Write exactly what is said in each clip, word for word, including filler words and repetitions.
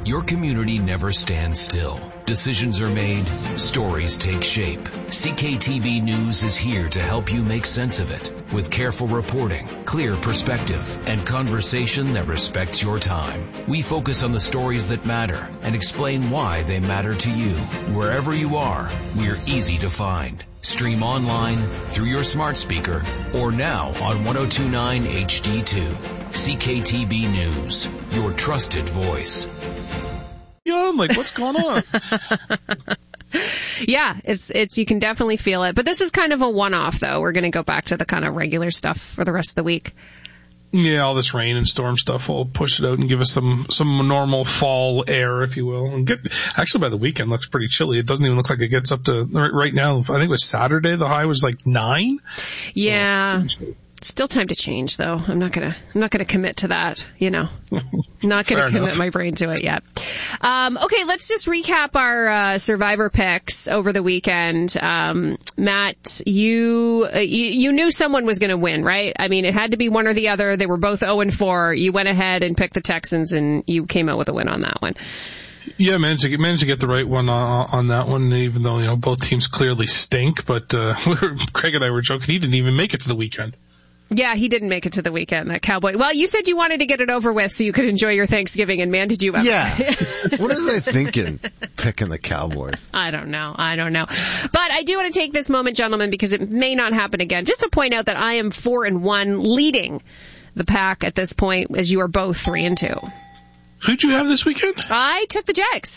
Your community never stands still. Decisions are made, stories take shape. C K T V News is here to help you make sense of it with careful reporting, clear perspective, and conversation that respects your time. We focus on the stories that matter and explain why they matter to you. Wherever you are, we're easy to find. Stream online, through your smart speaker, or now on ten twenty-nine H D two. C K T V News, your trusted voice. Yeah, I'm like, what's going on? Yeah, it's, it's, you can definitely feel it. But this is kind of a one-off, though. We're going to go back to the kind of regular stuff for the rest of the week. Yeah, all this rain and storm stuff will push it out and give us some, some normal fall air, if you will. And get, actually, by the weekend, looks pretty chilly. It doesn't even look like it gets up to, right now, I think it was Saturday, the high was like nine. Yeah. So, still time to change, though. I'm not gonna, I'm not gonna commit to that, you know. Not gonna commit enough. my brain to it yet. Um, okay, let's just recap our uh, Survivor picks over the weekend. Um, Matt, you, uh, you you knew someone was gonna win, right? I mean, it had to be one or the other. They were both oh and four. You went ahead and picked the Texans, and you came out with a win on that one. Yeah, managed to get, managed to get the right one on, on that one, even though, you know, both teams clearly stink. But uh, we were, Craig and I were joking. He didn't even make it to the weekend. Yeah, he didn't make it to the weekend, that Cowboy. Well, you said you wanted to get it over with so you could enjoy your Thanksgiving, and man, did you ever. Yeah. What was I thinking, picking the Cowboys? I don't know. I don't know. But I do want to take this moment, gentlemen, because it may not happen again, just to point out that I am four and one, leading the pack at this point, as you are both three and two. Who'd you have this weekend? I took the Jags.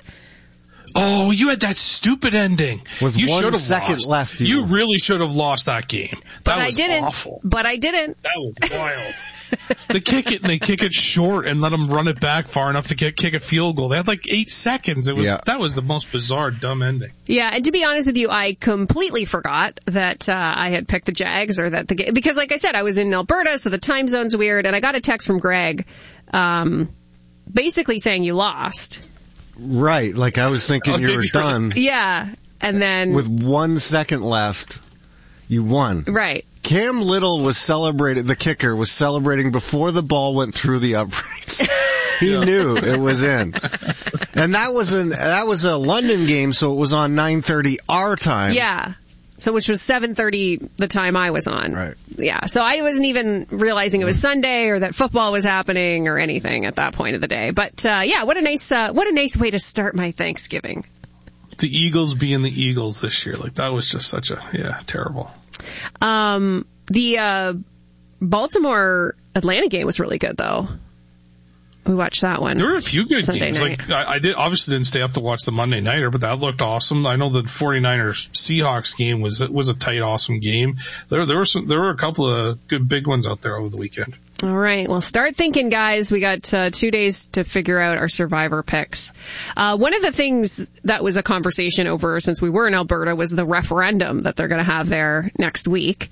Oh, you had that stupid ending. With you one second lost. left. You. you really should have lost that game. That but was I didn't. awful. But I didn't. That was wild. They kick it and they kick it short and let them run it back far enough to get, kick a field goal. They had like eight seconds. It was yeah. That was the most bizarre, dumb ending. Yeah, and to be honest with you, I completely forgot that uh, I had picked the Jags or that the game, because like I said, I was in Alberta, so the time zone's weird, and I got a text from Greg, um, basically saying you lost. Right, like I was thinking oh, you were you done. Yeah, and then with one second left, you won. Right. Cam Little was celebrating, the kicker was celebrating before the ball went through the uprights. He yeah. knew it was in. And that was an that was a London game, so it was on nine thirty our time. Yeah. So which was seven thirty the time I was on. Right. Yeah. So I wasn't even realizing it was Sunday or that football was happening or anything at that point of the day. But uh yeah, what a nice uh, what a nice way to start my Thanksgiving. The Eagles being the Eagles this year. Like that was just such a yeah, terrible. Um the uh Baltimore Atlanta game was really good though. We watched that one. There were a few good Sunday games. Night. Like I, I did, obviously didn't stay up to watch the Monday Nighter, but that looked awesome. I know the 49ers Seahawks game was was a tight, awesome game. There there were some, there were a couple of good big ones out there over the weekend. All right. Well, start thinking, guys. We got uh, two days to figure out our Survivor picks. Uh, one of the things that was a conversation over since we were in Alberta was the referendum that they're going to have there next week.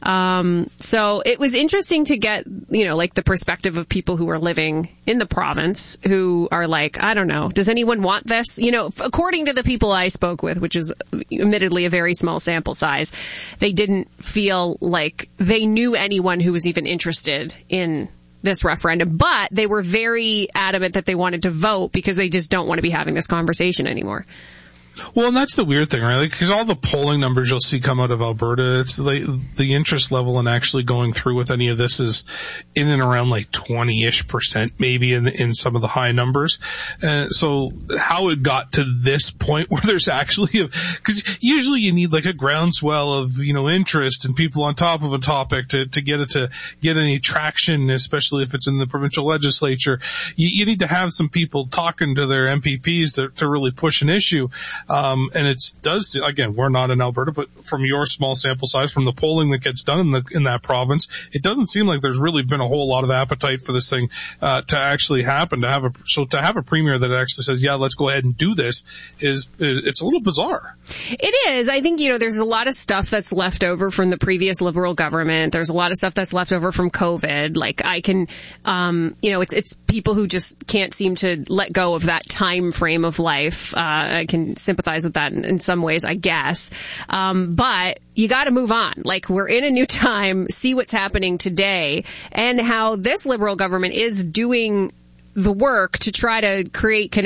Um, so it was interesting to get, you know, like the perspective of people who are living in the province who are like, I don't know, does anyone want this? You know, according to the people I spoke with, which is admittedly a very small sample size, they didn't feel like they knew anyone who was even interested in this referendum, but they were very adamant that they wanted to vote because they just don't want to be having this conversation anymore. Well, and that's the weird thing, right? Because like, all the polling numbers you'll see come out of Alberta, it's like the interest level in actually going through with any of this is in and around like twenty-ish percent, maybe in in some of the high numbers. And so how it got to this point where there's actually a, because usually you need like a groundswell of, you know, interest and people on top of a topic to to get it to get any traction, especially if it's in the provincial legislature. You, you need to have some people talking to their M P Ps to to really push an issue. Um, and it does, again, we're not in Alberta, but from your small sample size, from the polling that gets done in the, in that province, it doesn't seem like there's really been a whole lot of appetite for this thing, uh, to actually happen, to have a, so to have a premier that actually says, yeah, let's go ahead and do this is, is it's a little bizarre. It is. I think, you know, there's a lot of stuff that's left over from the previous Liberal government. There's a lot of stuff that's left over from COVID. Like I can, um, you know, it's, it's people who just can't seem to let go of that time frame of life. Uh, I can sympathize with that in, in some ways, I guess. Um, but you got to move on. Like we're in a new time, see what's happening today and how this Liberal government is doing the work to try to create